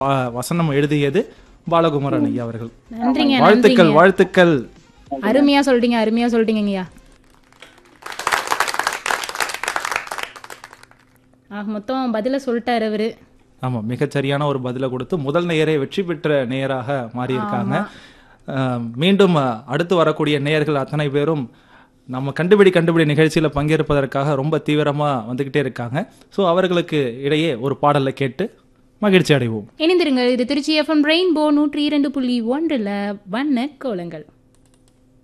வசனம் எழுதியது பாலகுமாரன் ஐயா அவர்கள். நன்றிங்க, வாழ்த்துக்கள் நன்றிங்க. வாழ்த்துக்கள். அருமையா சொல்லிட்டீங்கய்யா. மொத்தம் பதில சொல்லிட்டாரு அவரு. ஆமா, மிகச்சரியான ஒரு பதில கொடுத்து முதல் நேயரை வெற்றி பெற்ற நேயராக மாறியிருக்காங்க. மீண்டும் அடுத்து வரக்கூடிய நேயர்கள் அத்தனை பேரும் நம்ம கண்டுபிடி நிகழ்ச்சியில பங்கேற்பதற்காக ரொம்ப தீவிரமா வந்துகிட்டே இருக்காங்க. ஸோ அவர்களுக்கு இடையே ஒரு பாடலை கேட்டு மகிழ்ச்சி அடைவோம். இணைந்திருங்கள். இது திருச்சி FM ரெயின்போ 102.1 வண்ண கோலங்கள்.